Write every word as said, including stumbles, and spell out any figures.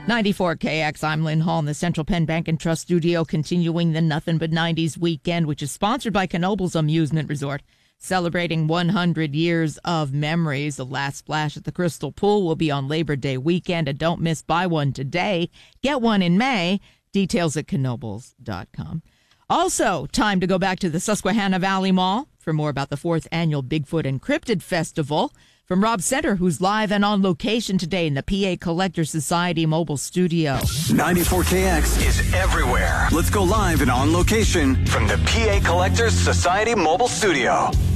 ninety-four K X, I'm Lynn Hall in the Central Penn Bank and Trust Studio, continuing the Nothing But nineties weekend, which is sponsored by Knoebels Amusement Resort. Celebrating one hundred years of memories. The last splash at the Crystal Pool will be on Labor Day weekend, and don't miss buy one today. Get one in May. Details at knoebels dot com. Also, time to go back to the Susquehanna Valley Mall for more about the fourth annual Bigfoot and Cryptid Festival. From Rob Center, who's live and on location today in the P A Collector Society mobile studio. ninety-four K X is everywhere. Let's go live and on location from the P A Collectors Society mobile studio.